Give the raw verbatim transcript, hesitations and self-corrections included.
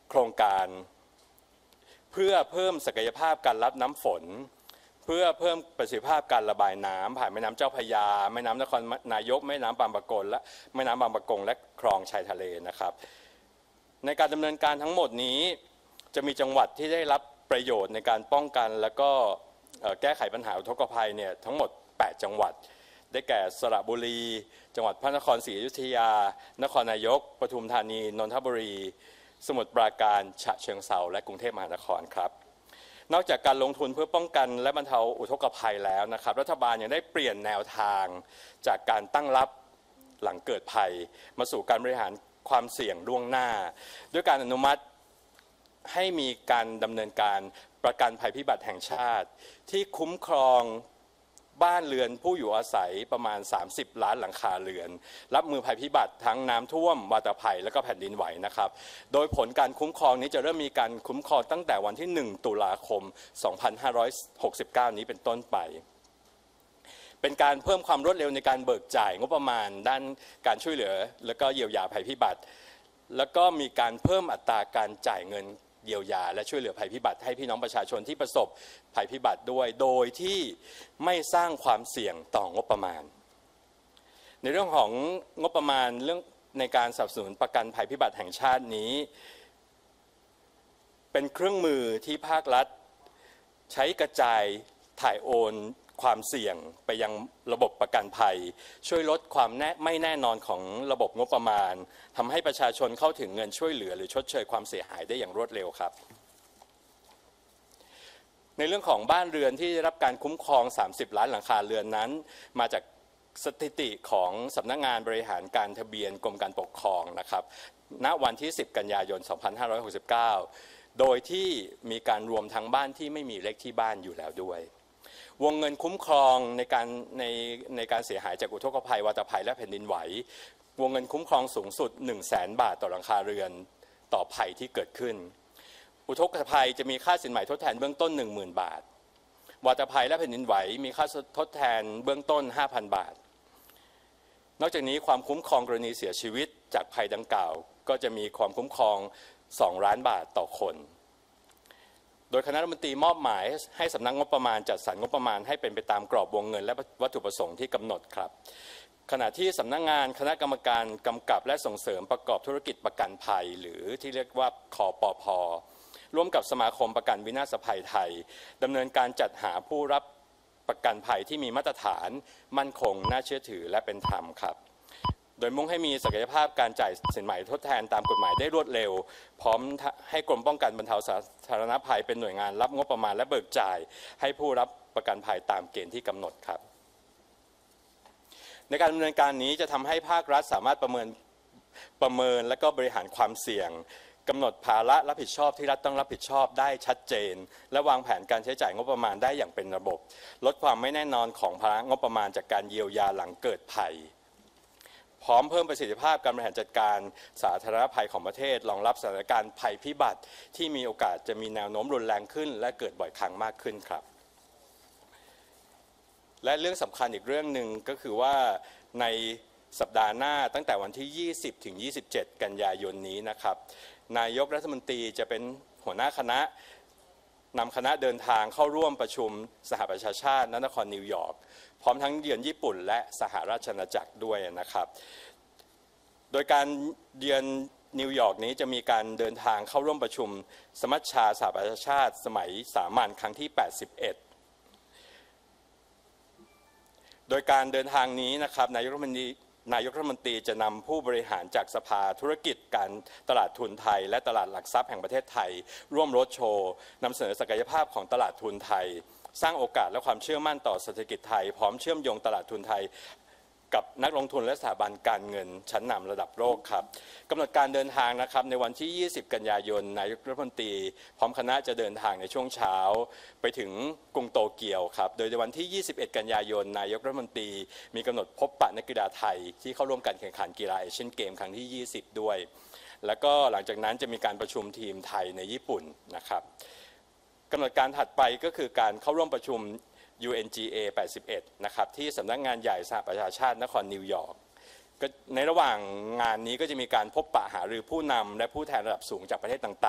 โครงการเพื่อเพิ่มศักยภาพการรับน้ำฝนเพื่อเพิ่มประสิทธิภาพการระบายน้ำผ่านแม่น้ำเจ้าพระยาแม่น้ำนครนายกแม่น้ำบางปะกงและแม่น้ำบางปะกงและคลองชายทะเลนะครับในการดำเนินการทั้งหมดนี้จะมีจังหวัดที่ได้รับประโยชน์ในการป้องกันและก็แก้ไขปัญหาอุทกภัยเนี่ยทั้งหมดแปดจังหวัดได้แก่สระบุรีจังหวัดพระนครศรีอยุธยานครนายกปทุมธานีนนทบุรีสมุทรปราการฉะเชิงเทราและกรุงเทพมหานครครับนอกจากการลงทุนเพื่อป้องกันและบรรเทาอุทกภัยแล้วนะครับรัฐบาลยังได้เปลี่ยนแนวทางจากการตั้งรับหลังเกิดภัยมาสู่การบริหารความเสี่ยงล่วงหน้าด้วยการอนุมัติให้มีการดำเนินการประกันภัยพิบัติแห่งชาติที่คุ้มครองบ้านเรือนผู้อยู่อาศัยประมาณสามสิบล้านหลังคาเรือนรับมือภัยพิบัติทั้งน้ำท่วมวาตภัยและก็แผ่นดินไหวนะครับโดยผลการคุ้มครองนี้จะเริ่มมีการคุ้มครองตั้งแต่วันที่หนึ่งตุลาคมสองพันห้าร้อยหกสิบเก้านี้เป็นต้นไปเป็นการเพิ่มความรวดเร็วในการเบิกจ่ายงบประมาณด้านการช่วยเหลือและก็เยียวยาภัยพิบัติแล้วก็มีการเพิ่มอัตราการจ่ายเงินเยียวยาและช่วยเหลือภัยพิบัติให้พี่น้องประชาชนที่ประสบภัยพิบัติด้วยโดยที่ไม่สร้างความเสี่ยงต่องบประมาณในเรื่องของงบประมาณเรื่องในการสนับสนุนประกันภัยพิบัติแห่งชาตินี้เป็นเครื่องมือที่ภาครัฐใช้กระจายถ่ายโอนความเสี่ยงไปยังระบบประกันภัยช่วยลดความแน่ไม่แน่นอนของระบบงบประมาณทำให้ประชาชนเข้าถึงเงินช่วยเหลือหรือชดเชยความเสียหายได้อย่างรวดเร็วครับในเรื่องของบ้านเรือนที่ได้รับการคุ้มครองสามสิบล้านหลังคาเรือนนั้นมาจากสถิติของสำนักงานบริหารการทะเบียนกรมการปกครองนะครับณวันที่สิบกันยายนสองพันห้าร้อยหกสิบเก้าโดยที่มีการรวมทั้งบ้านที่ไม่มีเลขที่บ้านอยู่แล้วด้วยวงเงินคุ้มครองในการในในการเสียหายจากอุทกภัยวาตภัยและแผ่นดินไหววงเงินคุ้มครองสูงสุด หนึ่งแสน บาทต่อหลังคาเรือนต่อภัยที่เกิดขึ้นอุทกภัยจะมีค่าสินไหมทดแทนเบื้องต้น หนึ่งหมื่น บาทวาตภัยและแผ่นดินไหวมีค่าทดแทนเบื้องต้น ห้าพัน บาทนอกจากนี้ความคุ้มครองกรณีเสียชีวิตจากภัยดังกล่าวก็จะมีความคุ้มครองสองล้านบาทต่อคนโดยคณะรัฐมนตรีมอบหมายให้สำนักงบประมาณจัดสรรงบประมาณให้เป็นไปตามกรอบวงเงินและวัตถุประสงค์ที่กำหนดครับขณะที่สำนักงานคณะกรรมการกำกับและส่งเสริมประกอบธุรกิจประกันภัยหรือที่เรียกว่าคปภ.ร่วมกับสมาคมประกันวินาศภัยไทยดำเนินการจัดหาผู้รับประกันภัยที่มีมาตรฐานมั่นคงน่าเชื่อถือและเป็นธรรมครับโดยมุ่งให้มีศักยภาพการจ่ายสินไหมทดแทนตามกฎหมายได้รวดเร็วพร้อมให้กรมป้องกันบรรเทาสาธารณภัยเป็นหน่วยงานรับงบประมาณและเบิกจ่ายให้ผู้รับประกันภัยตามเกณฑ์ที่กำหนดครับในการดำเนินการนี้จะทำให้ภาครัฐสามารถประเมินประเมินและก็บริหารความเสี่ยงกำหนดภาระรับผิดชอบที่รัฐต้องรับผิดชอบได้ชัดเจนและวางแผนการใช้จ่ายงบประมาณได้อย่างเป็นระบบลดความไม่แน่นอนของภาระงบประมาณจากการเยียวยาหลังเกิดภัยพร้อมเพิ่มประสิทธิภาพการบริหารจัดการสาธารณภัยของประเทศรองรับสถานการณ์ภัยพิบัติที่มีโอกาสจะมีแนวโน้มรุนแรงขึ้นและเกิดบ่อยครั้งมากขึ้นครับและเรื่องสำคัญอีกเรื่องหนึ่งก็คือว่าในสัปดาห์หน้าตั้งแต่วันที่ยี่สิบถึงยี่สิบเจ็ดกันยายนนี้นะครับนายกรัฐมนตรีจะเป็นหัวหน้าคณะนำคณะเดินทางเข้าร่วมประชุมสหประชาชาติณนครนิวยอร์กพร้อมทั้งเยือนญี่ปุ่นและสหราชอาณาจักรด้วยนะครับโดยการเยือนนิวยอร์กนี้จะมีการเดินทางเข้าร่วมประชุมสมัชชาสหประชาชาติสมัยสามัญครั้งที่แปดสิบเอ็ดโดยการเดินทางนี้นะครับนายกรัฐมนตรีนายกรัฐมนตรีจะนำผู้บริหารจากสภาธุรกิจการตลาดทุนไทยและตลาดหลักทรัพย์แห่งประเทศไทยร่วมโรดโชว์นำเสนอศักยภาพของตลาดทุนไทยสร้างโอกาสและความเชื่อมั่นต่อเศรษฐกิจไทยพร้อมเชื่อมโยงตลาดทุนไทยกับนักลงทุนและสถาบันการเงินชั้นนำระดับโลกครับกำหนดการเดินทางนะครับในวันที่ยี่สิบกันยายนนายกรัฐมนตรีพร้อมคณะจะเดินทางในช่วงเช้าไปถึงกรุงโตเกียวครับโดยในวันที่ยี่สิบเอ็ดกันยายนนายกรัฐมนตรีมีกำหนดพบปะนักกีฬาไทยที่เข้าร่วมการแข่งขันกีฬาเอเชียนเกมครั้งที่ยี่สิบด้วยแล้วก็หลังจากนั้นจะมีการประชุมทีมไทยในญี่ปุ่นนะครับกำหนดการถัดไปก็คือการเข้าร่วมประชุมยู เอ็น จี เอ แปดสิบเอ็ดนะครับที่สำนักงานใหญ่สหประชาชาตินครนิวยอร์กในระหว่างงานนี้ก็จะมีการพบปะหารือผู้นำและผู้แทนระดับสูงจากประเทศต่างๆ